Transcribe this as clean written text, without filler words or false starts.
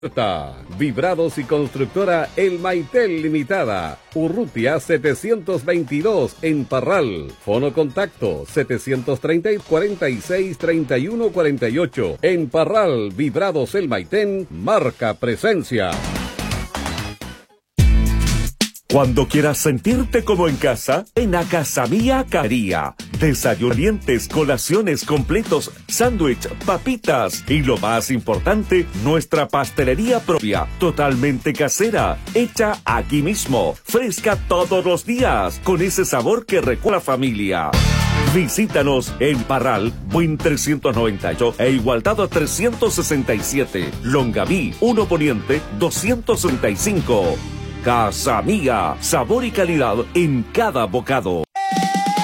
Vibrados y constructora El Maitel Limitada. Urrutia 722 en Parral. Fono contacto 730 46 31 48. En Parral, Vibrados El Maitén marca presencia. Cuando quieras sentirte como en casa, en Acasamía Caría. Desayunientes, colaciones completos, sándwich, papitas y lo más importante, nuestra pastelería propia, totalmente casera, hecha aquí mismo, fresca todos los días, con ese sabor que recuerda a la familia. Visítanos en Parral, Buin 398 e Igualdad 367, Longaví 1 Poniente 265. Casa Mía, sabor y calidad en cada bocado.